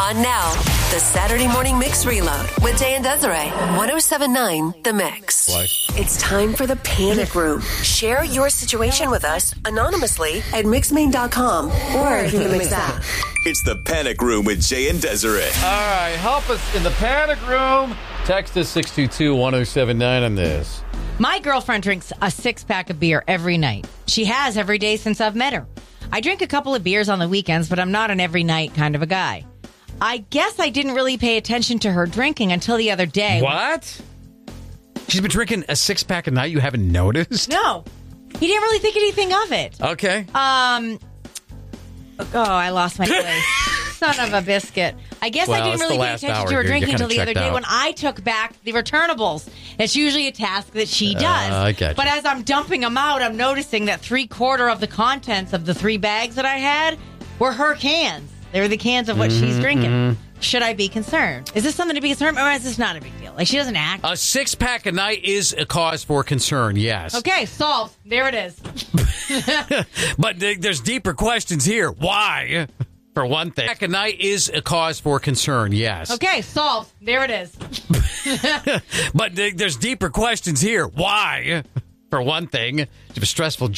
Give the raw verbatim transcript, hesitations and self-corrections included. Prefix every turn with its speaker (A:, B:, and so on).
A: On now, the Saturday Morning Mix Reload with Jay and Desiree. ten seventy-nine The Mix.
B: Why?
A: It's time for the Panic Room. Share your situation with us anonymously at mix main dot com or through the Mix app.
C: It's the Panic Room with Jay and Desiree.
B: All right, help us in the Panic Room. Text us six two two, one oh seven nine on this.
D: My girlfriend drinks a six-pack of beer every night. She has every day since I've met her. I drink a couple of beers on the weekends, but I'm not an every night kind of a guy. I guess I didn't really pay attention to her drinking until the other day.
B: What? She's been drinking a six-pack a night? You haven't noticed?
D: No. He didn't really think anything of it.
B: Okay.
D: Um. Oh, I lost my place. Son of a biscuit. I guess
B: Well,
D: I didn't
B: it's
D: really
B: the
D: pay
B: last
D: attention
B: hour
D: to her
B: here.
D: drinking
B: You're
D: until the
B: kinda
D: other
B: checked
D: day
B: out.
D: when I took back the returnables. It's usually a task that she does.
B: Uh, I get you.
D: But as I'm dumping them out, I'm noticing that three-quarter of the contents of the three bags that I had were her cans. They were the cans of what
B: Mm-hmm,
D: she's drinking. Should I be concerned? Is this something to be concerned about, or is this not a big deal? Like, she doesn't act.
B: A six-pack a night is a cause for concern, yes.
D: Okay, solved. There it is.
B: But th- there's deeper questions here. Why? For one thing. Pack a night is a cause for concern, yes.
D: Okay, solved. There it is.
B: But th- there's deeper questions here. Why? For one thing, you have a stressful